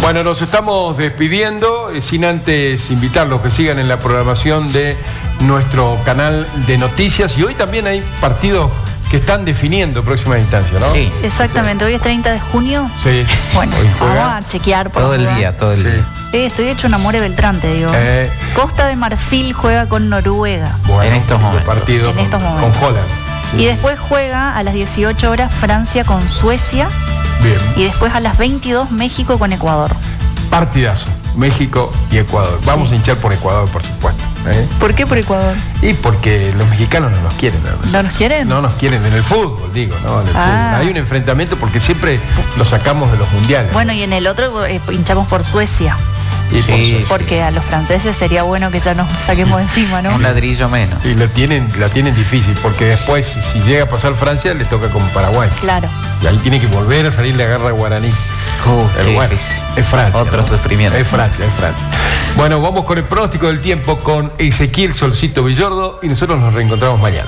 Bueno, nos estamos despidiendo, sin antes invitarlos que sigan en la programación de nuestro canal de noticias. Y hoy también hay partidos que están definiendo próximas instancias, ¿no? Sí. Exactamente, hoy es 30 de junio. Sí. Bueno, vamos a chequear. Todo el día. Estoy hecho una More Beltrán, te digo. Costa de Marfil juega con Noruega. Bueno, en estos momentos. Partido en estos momentos. Con Holland. Sí. Y después juega a las 18 horas Francia con Suecia. Bien. Y después a las 22 México con Ecuador. Partidazo, México y Ecuador. Vamos a hinchar por Ecuador, por supuesto. ¿Por qué por Ecuador? Y porque los mexicanos no nos quieren. ¿No nos quieren? No nos quieren en el fútbol, digo, ¿no? En el fútbol. Hay un enfrentamiento porque siempre lo sacamos de los mundiales. Bueno, y en el otro hinchamos por Suecia. Y sí, porque a los franceses sería bueno que ya nos saquemos de encima, ¿no? Un ladrillo menos. Y la tienen difícil, porque después, si llega a pasar Francia, le toca con Paraguay. Claro. Y ahí tiene que volver a salir la garra guaraní. Qué bueno, difícil. es Francia. Otro ¿no? sufrimiento. Es Francia. Bueno, vamos con el pronóstico del tiempo con Ezequiel Solcito Villordo y nosotros nos reencontramos mañana.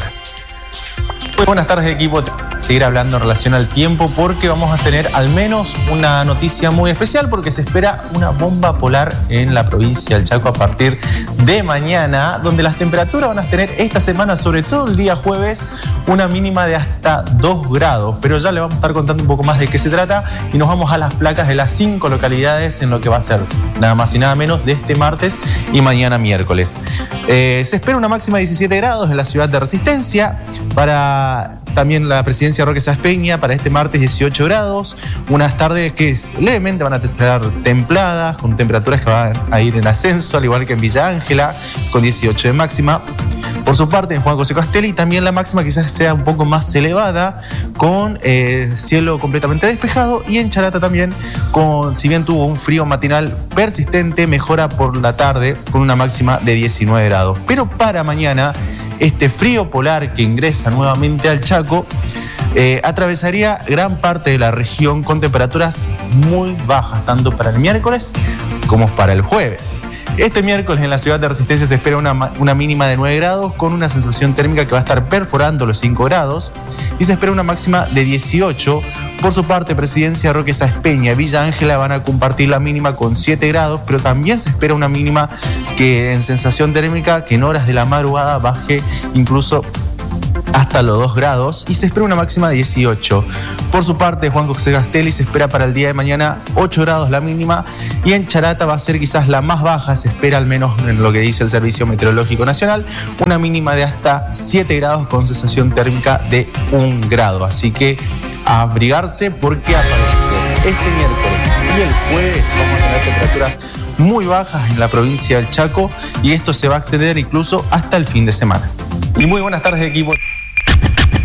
Buenas tardes, equipo. Seguir hablando en relación al tiempo porque vamos a tener al menos una noticia muy especial porque se espera una bomba polar en la provincia del Chaco a partir de mañana, donde las temperaturas van a tener esta semana, sobre todo el día jueves, una mínima de hasta 2 grados, pero ya le vamos a estar contando un poco más de qué se trata y nos vamos a las placas de las 5 localidades en lo que va a ser nada más y nada menos de este martes y mañana miércoles. Se espera una máxima de 17 grados en la ciudad de Resistencia, para también la presidencia Roque Sáenz Peña para este martes 18 grados, unas tardes que levemente van a estar templadas, con temperaturas que van a ir en ascenso, al igual que en Villa Ángela, con 18 de máxima. Por su parte, en Juan José Castelli también la máxima quizás sea un poco más elevada, con cielo completamente despejado, y en Charata también, si bien tuvo un frío matinal persistente, mejora por la tarde con una máxima de 19 grados. Pero para mañana, este frío polar que ingresa nuevamente al Chaco atravesaría gran parte de la región con temperaturas muy bajas, tanto para el miércoles como para el jueves. Este miércoles en la ciudad de Resistencia se espera una mínima de 9 grados con una sensación térmica que va a estar perforando los 5 grados y se espera una máxima de 18. Por su parte, Presidencia Roque Sáenz Peña y Villa Ángela van a compartir la mínima con 7 grados, pero también se espera una mínima que en sensación térmica que en horas de la madrugada baje incluso hasta los 2 grados y se espera una máxima de 18. Por su parte, Juan José Castelli se espera para el día de mañana 8 grados la mínima y en Charata va a ser quizás la más baja, se espera al menos en lo que dice el Servicio Meteorológico Nacional, una mínima de hasta 7 grados con sensación térmica de 1 grado. Así que a abrigarse porque aparece este miércoles y el jueves vamos a tener temperaturas muy bajas en la provincia del Chaco y esto se va a extender incluso hasta el fin de semana. Y muy buenas tardes, equipo.